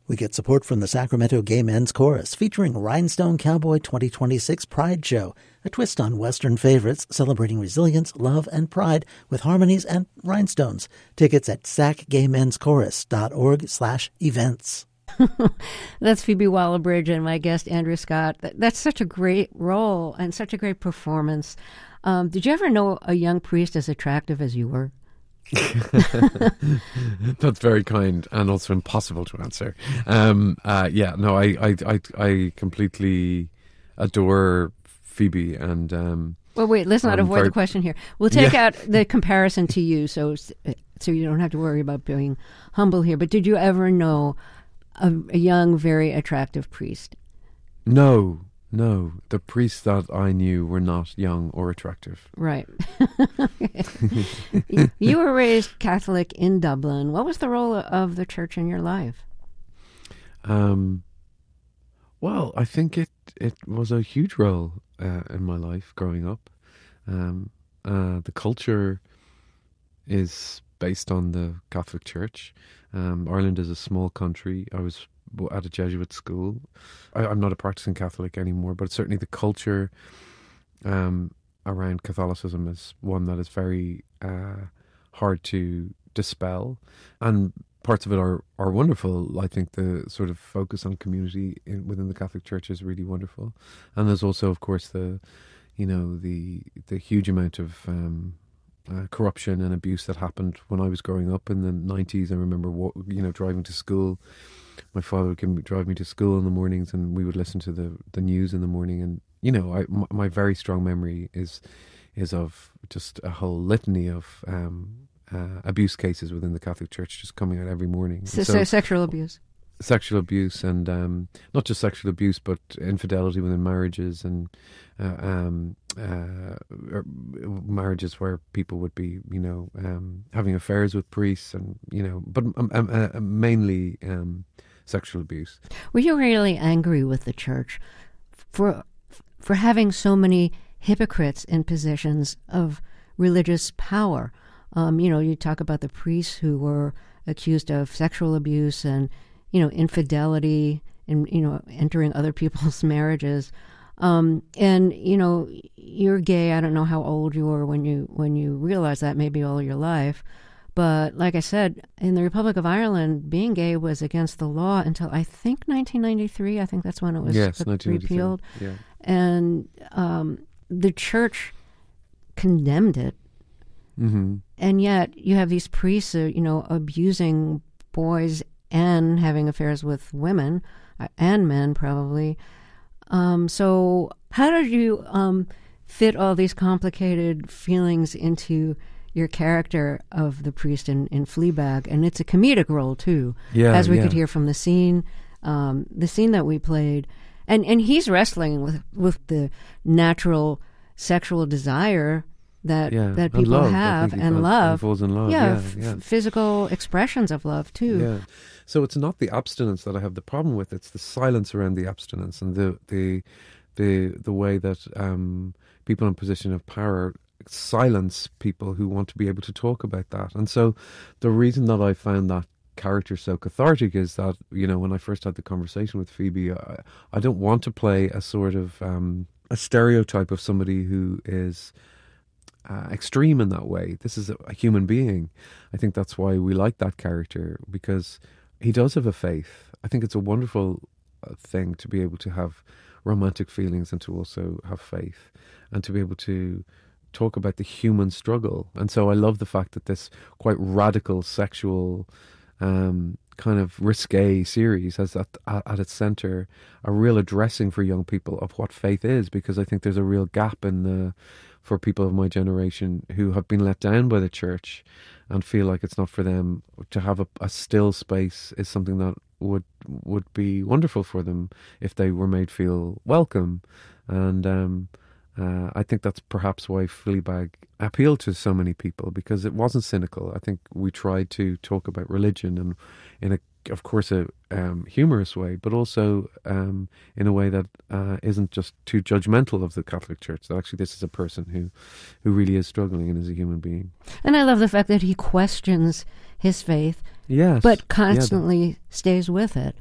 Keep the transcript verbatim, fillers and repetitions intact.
We get support from the Sacramento Gay Men's Chorus, featuring Rhinestone Cowboy twenty twenty-six Pride Show, a twist on Western favorites celebrating resilience, love, and pride with harmonies and rhinestones. Tickets at sac gay men's chorus dot org slash events. That's Phoebe Waller-Bridge and my guest, Andrew Scott. That's such a great role and such a great performance. Um, did you ever know a young priest as attractive as you were? That's very kind and also impossible to answer. Um, uh, yeah, no, I, I, I, I completely adore Phoebe and. Um, well, wait, let's not I'm avoid very... the question here. We'll take yeah. out the comparison to you, so so you don't have to worry about being humble here. But did you ever know a, a young, very attractive priest? No. No, the priests that I knew were not young or attractive. Right. You were raised Catholic in Dublin. What was the role of the church in your life? Um, well, I think it, it was a huge role uh, in my life growing up. Um, uh, the culture is based on the Catholic Church. Um, Ireland is a small country. I was at a Jesuit school. I, I'm not a practicing Catholic anymore, but certainly the culture um, around Catholicism is one that is very uh, hard to dispel. And parts of it are, are wonderful. I think the sort of focus on community in, within the Catholic Church is really wonderful. And there's also, of course, the, you know, the the huge amount of um, uh, corruption and abuse that happened when I was growing up in the nineties. I remember, you know, driving to school. My father would give me, drive me to school in the mornings, and we would listen to the, the news in the morning. And you know, I, my, my very strong memory is is of just a whole litany of um, uh, abuse cases within the Catholic Church just coming out every morning. So, so, so sexual abuse, sexual abuse, and um, not just sexual abuse, but infidelity within marriages, and uh, um, uh, marriages where people would be, you know, um, having affairs with priests, and you know, but um, um, uh, mainly. Um, Sexual abuse. Were you really angry with the church for for having so many hypocrites in positions of religious power? Um, you know, you talk about the priests who were accused of sexual abuse and, you know, infidelity and, you know, entering other people's marriages. Um, and, you know, you're gay. I don't know how old you were when you when you realized that, maybe all your life. But like I said, in the Republic of Ireland, being gay was against the law until I think nineteen ninety-three. I think that's when it was yes, repealed. Yeah. And um, the church condemned it. Mm-hmm. And yet you have these priests, uh, you know, abusing boys and having affairs with women uh, and men probably. Um, so how did you um, fit all these complicated feelings into your character of the priest in, in Fleabag? And it's a comedic role too, yeah, as we yeah. could hear from the scene, um, the scene that we played. And and he's wrestling with, with the natural sexual desire that yeah. that and people love. have, and and love. Falls in love. Yeah, Yeah, f- yeah. physical expressions of love too. Yeah. So it's not the abstinence that I have the problem with. It's the silence around the abstinence, and the the the the way that um, people in position of power silence people who want to be able to talk about that. And so the reason that I found that character so cathartic is that, you know, when I first had the conversation with Phoebe, I, I don't want to play a sort of um, a stereotype of somebody who is uh, extreme in that way. This is a, a human being. I think that's why we like that character, because he does have a faith. I think it's a wonderful uh, thing to be able to have romantic feelings and to also have faith and to be able to talk about the human struggle. And so I love the fact that this quite radical sexual um, kind of risque series has at, at its centre a real addressing for young people of what faith is, because I think there's a real gap in the for people of my generation who have been let down by the church and feel like it's not for them. To have a, a still space is something that would would be wonderful for them if they were made feel welcome. And um Uh, I think that's perhaps why Fleabag appealed to so many people, because it wasn't cynical. I think we tried to talk about religion and in a, of course, a um, humorous way, but also um, in a way that uh, isn't just too judgmental of the Catholic Church. That actually this is a person who, who really is struggling and is a human being. And I love the fact that he questions his faith, yes, but constantly yeah, stays with it.